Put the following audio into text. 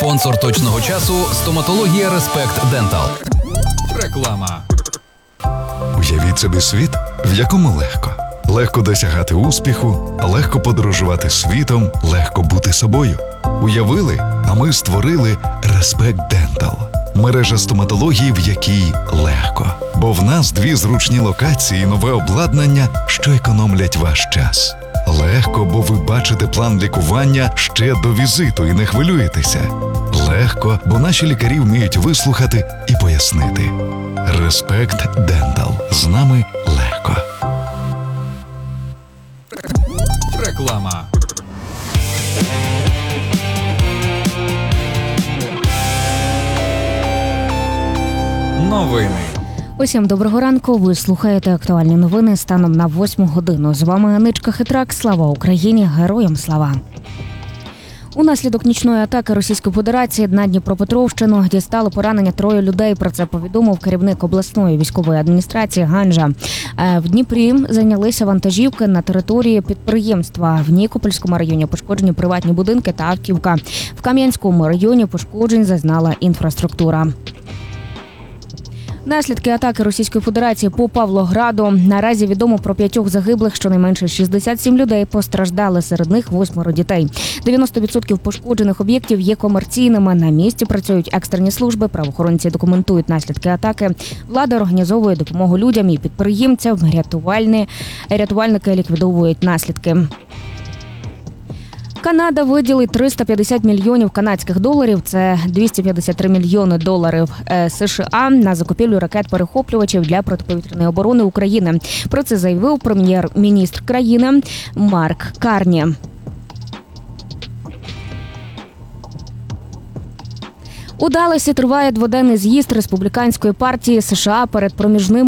Спонсор точного часу – стоматологія Респект Дентал. Реклама. Уявіть собі світ, в якому легко. Легко досягати успіху, легко подорожувати світом, легко бути собою. Уявили, а ми створили Респект Дентал. Мережа стоматології, в якій легко. Бо в нас 2 зручні локації і нове обладнання, що економлять ваш час. Легко, бо ви бачите план лікування ще до візиту і не хвилюєтеся. Легко, бо наші лікарі вміють вислухати і пояснити. Респект Дентал. З нами легко. Реклама. Новини. Усім доброго ранку. Ви слухаєте актуальні новини станом на 8 годину. З вами Аничка Хитрак. Слава Україні! Героям слава! Унаслідок нічної атаки Російської Федерації на Дніпропетровщину дістали поранення 3 людей. Про це повідомив керівник обласної військової адміністрації Ганжа. В Дніпрі зайнялися вантажівки на території підприємства. В Нікопольському районі пошкоджені приватні будинки та автівка. В Кам'янському районі пошкоджень зазнала інфраструктура. Наслідки атаки Російської Федерації по Павлограду. Наразі відомо про 5 загиблих, щонайменше 67 людей постраждали, серед них 8 дітей. 90% пошкоджених об'єктів є комерційними. На місці працюють екстрені служби, правоохоронці документують наслідки атаки. Влада організовує допомогу людям і підприємцям, рятувальники ліквідовують наслідки. Канада виділить 350 мільйонів канадських доларів, це 253 мільйони доларів США, на закупівлю ракет-перехоплювачів для протиповітряної оборони України. Про це заявив прем'єр-міністр країни Марк Карні. У Далласі триває 2-денний з'їзд республіканської партії США перед проміжними